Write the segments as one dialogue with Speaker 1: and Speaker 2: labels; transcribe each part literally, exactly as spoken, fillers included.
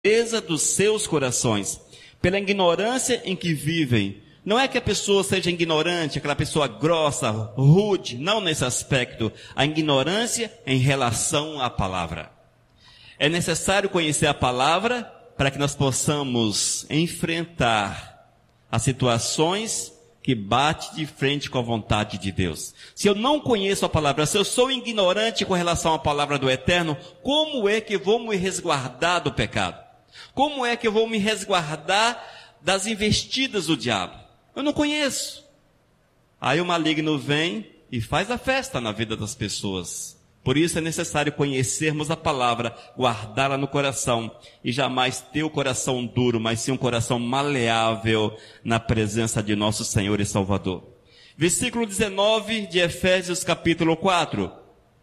Speaker 1: dureza dos seus corações, pela ignorância em que vivem. Não é que a pessoa seja ignorante, aquela pessoa grossa, rude, não nesse aspecto. A ignorância em relação à palavra. É necessário conhecer a palavra para que nós possamos enfrentar as situações que batem de frente com a vontade de Deus. Se eu não conheço a palavra, se eu sou ignorante com relação à palavra do Eterno, como é que eu vou me resguardar do pecado? Como é que eu vou me resguardar das investidas do diabo? Eu não conheço. Aí o maligno vem e faz a festa na vida das pessoas. Por isso é necessário conhecermos a palavra, guardá-la no coração e jamais ter o coração duro, mas sim um coração maleável na presença de nosso Senhor e Salvador. Versículo dezenove de Efésios capítulo quatro.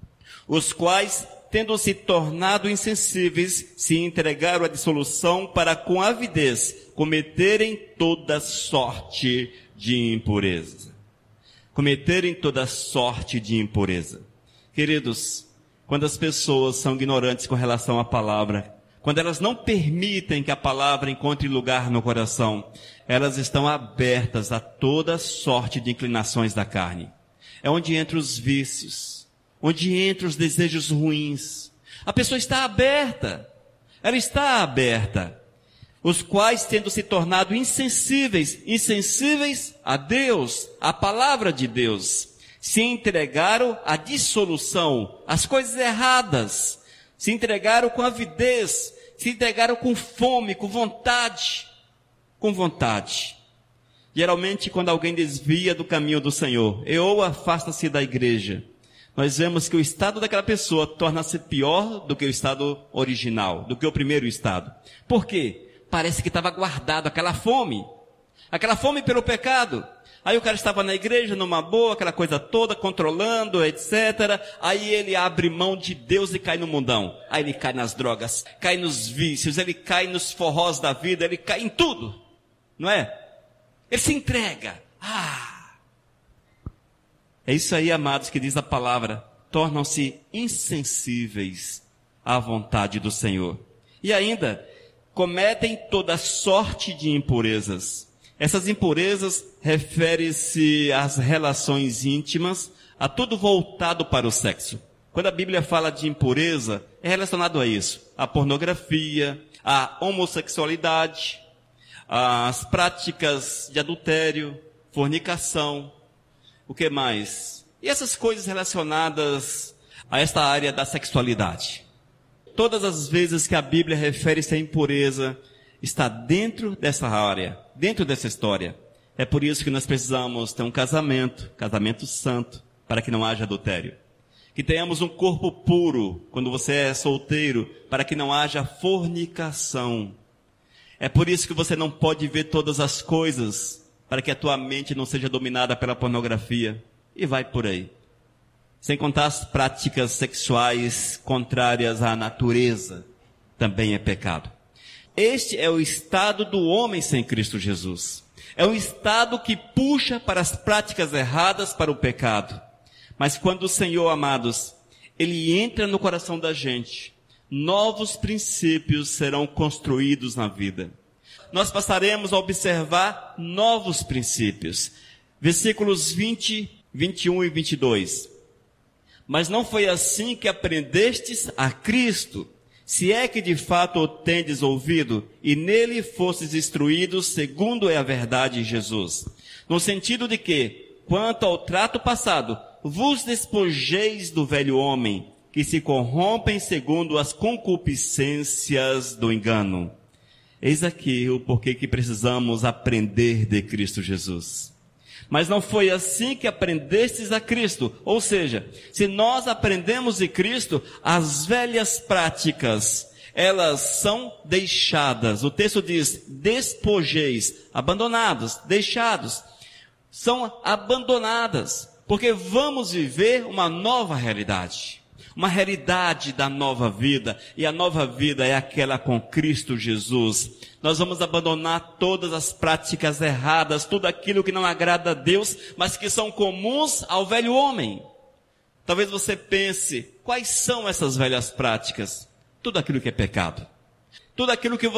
Speaker 1: Os quais, tendo se tornado insensíveis, se entregaram à dissolução para com avidez cometerem toda sorte de impureza. Cometerem toda sorte de impureza. Queridos, quando as pessoas são ignorantes com relação à palavra, quando elas não permitem que a palavra encontre lugar no coração, elas estão abertas a toda sorte de inclinações da carne. É onde entram os vícios, onde entram os desejos ruins. A pessoa está aberta, ela está aberta. Os quais, tendo se tornado insensíveis, insensíveis a Deus, a palavra de Deus, se entregaram à dissolução, às coisas erradas, se entregaram com avidez, se entregaram com fome, com vontade, com vontade. Geralmente, quando alguém desvia do caminho do Senhor, ou afasta-se da igreja, nós vemos que o estado daquela pessoa torna-se pior do que o estado original, do que o primeiro estado. Por quê? Parece que estava guardado aquela fome, aquela fome pelo pecado. Aí o cara estava na igreja, numa boa, aquela coisa toda, controlando, etcétera. Aí ele abre mão de Deus e cai no mundão. Aí ele cai nas drogas, cai nos vícios, ele cai nos forrós da vida, ele cai em tudo, não é? Ele se entrega. Ah! É isso aí, amados, que diz a palavra. Tornam-se insensíveis à vontade do Senhor. E ainda, cometem toda sorte de impurezas. Essas impurezas referem-se às relações íntimas, a tudo voltado para o sexo. Quando a Bíblia fala de impureza, é relacionado a isso. A pornografia, a homossexualidade, as práticas de adultério, fornicação, o que mais? E essas coisas relacionadas a esta área da sexualidade. Todas as vezes que a Bíblia refere-se à impureza, está dentro dessa área, dentro dessa história. É por isso que nós precisamos ter um casamento, casamento santo, para que não haja adultério. Que tenhamos um corpo puro, quando você é solteiro, para que não haja fornicação. É por isso que você não pode ver todas as coisas, para que a tua mente não seja dominada pela pornografia. E vai por aí. Sem contar as práticas sexuais contrárias à natureza, também é pecado. Este é o estado do homem sem Cristo Jesus. É um estado que puxa para as práticas erradas, para o pecado. Mas quando o Senhor, amados, Ele entra no coração da gente, novos princípios serão construídos na vida. Nós passaremos a observar novos princípios. Versículos vinte, vinte e um e vinte e dois. Mas não foi assim que aprendestes a Cristo, se é que de fato o tendes ouvido, e nele fostes instruídos, segundo é a verdade em Jesus. No sentido de que, quanto ao trato passado, vos despojeis do velho homem, que se corrompem segundo as concupiscências do engano. Eis aqui o porquê que precisamos aprender de Cristo Jesus. Mas não foi assim que aprendestes a Cristo. Ou seja, se nós aprendemos de Cristo, as velhas práticas, elas são deixadas. O texto diz, despojeis, abandonados, deixados. São abandonadas, porque vamos viver uma nova realidade. Uma realidade da nova vida, e a nova vida é aquela com Cristo Jesus. Nós vamos abandonar todas as práticas erradas, tudo aquilo que não agrada a Deus, mas que são comuns ao velho homem. Talvez você pense, quais são essas velhas práticas? Tudo aquilo que é pecado. Tudo aquilo que